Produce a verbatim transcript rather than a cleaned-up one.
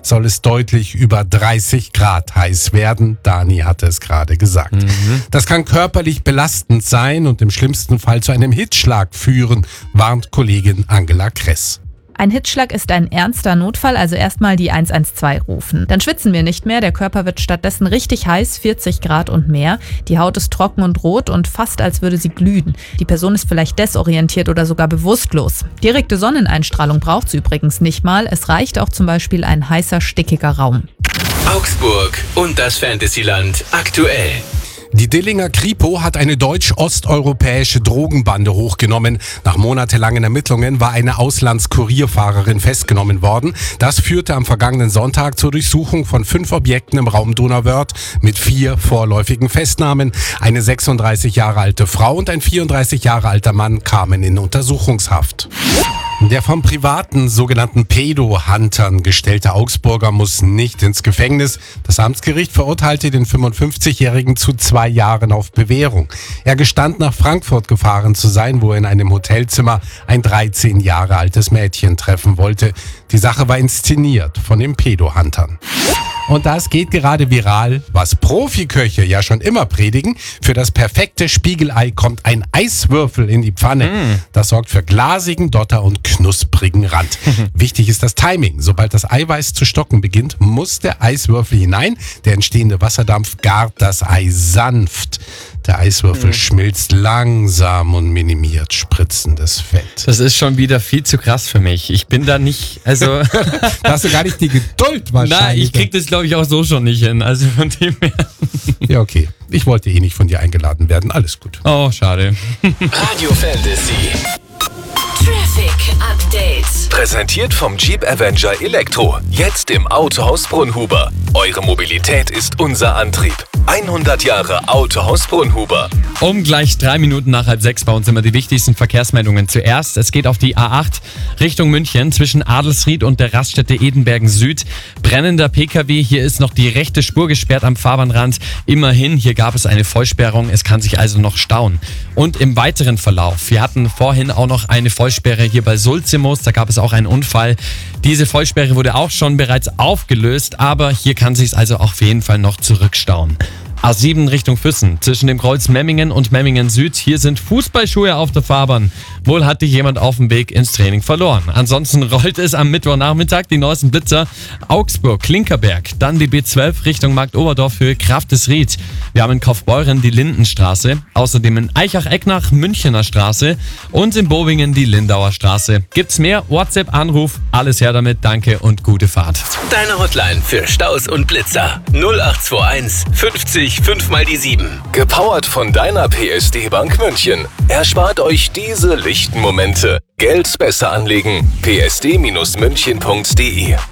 soll es deutlich über dreißig Grad heiß werden. Dani hatte es gerade gesagt. Mhm. Das kann körperlich belastend sein und im schlimmsten Fall zu einem Hitzschlag führen, warnt Kollegin Angela Kress. Ein Hitzschlag ist ein ernster Notfall, also erstmal die eins eins zwei rufen. Dann schwitzen wir nicht mehr, der Körper wird stattdessen richtig heiß, vierzig Grad und mehr. Die Haut ist trocken und rot und fast als würde sie glühen. Die Person ist vielleicht desorientiert oder sogar bewusstlos. Direkte Sonneneinstrahlung braucht sie übrigens nicht mal. Es reicht auch zum Beispiel ein heißer, stickiger Raum. Augsburg und das Fantasyland aktuell. Die Dillinger Kripo hat eine deutsch-osteuropäische Drogenbande hochgenommen. Nach monatelangen Ermittlungen war eine Auslandskurierfahrerin festgenommen worden. Das führte am vergangenen Sonntag zur Durchsuchung von fünf Objekten im Raum Donauwörth mit vier vorläufigen Festnahmen. Eine sechsunddreißig Jahre alte Frau und ein vierunddreißig Jahre alter Mann kamen in Untersuchungshaft. Der vom privaten sogenannten Pedo-Huntern gestellte Augsburger muss nicht ins Gefängnis. Das Amtsgericht verurteilte den fünfundfünfzigjährigen zu zwei Jahren auf Bewährung. Er gestand, nach Frankfurt gefahren zu sein, wo er in einem Hotelzimmer ein dreizehn Jahre altes Mädchen treffen wollte. Die Sache war inszeniert von den Pedo-Huntern. Und das geht gerade viral, was Profiköche ja schon immer predigen. Für das perfekte Spiegelei kommt ein Eiswürfel in die Pfanne. Mm. Das sorgt für glasigen Dotter und knusprigen Rand. Wichtig ist das Timing. Sobald das Eiweiß zu stocken beginnt, muss der Eiswürfel hinein. Der entstehende Wasserdampf gart das Ei sanft. Der Eiswürfel mm. schmilzt langsam und minimiert spritzendes Fett. Das ist schon wieder viel zu krass für mich. Ich bin da nicht, also... da hast du gar nicht die Geduld wahrscheinlich. Nein, ich krieg das glaube ich auch so schon nicht hin. Also von dem her... Ja, okay. Ich wollte eh nicht von dir eingeladen werden. Alles gut. Oh, schade. Radio Fantasy. Traffic Update. Präsentiert vom Jeep Avenger Elektro. Jetzt im Autohaus Brunhuber. Eure Mobilität ist unser Antrieb. hundert Jahre Autohaus Brunhuber. Um gleich drei Minuten nach halb sechs bei uns immer die wichtigsten Verkehrsmeldungen. Zuerst, es geht auf die A acht Richtung München zwischen Adelsried und der Raststätte Edenbergen Süd. Brennender Pkw, hier ist noch die rechte Spur gesperrt am Fahrbahnrand. Immerhin, hier gab es eine Vollsperrung, es kann sich also noch stauen. Und im weiteren Verlauf, wir hatten vorhin auch noch eine Vollsperre hier bei Sulzimus, da gab es auch einen Unfall. Diese Vollsperre wurde auch schon bereits aufgelöst, aber hier kann sich also auf jeden Fall noch zurückstauen. A sieben Richtung Füssen, zwischen dem Kreuz Memmingen und Memmingen Süd. Hier sind Fußballschuhe auf der Fahrbahn. Wohl hat dich jemand auf dem Weg ins Training verloren. Ansonsten rollt es am Mittwochnachmittag die neuesten Blitzer. Augsburg, Klinkerberg, dann die B zwölf Richtung Marktoberdorf für Kraftesried. Wir haben in Kaufbeuren die Lindenstraße, außerdem in Eichach-Ecknach Münchener Straße und in Bobingen die Lindauer Straße. Gibt's mehr? WhatsApp, Anruf, alles her damit. Danke und gute Fahrt. Deine Hotline für Staus und Blitzer null acht zwei eins fünfzig fünf mal die sieben. Gepowert von deiner P S D Bank München. Erspart euch diese lichten Momente. Geld besser anlegen. p s d Bindestrich münchen punkt d e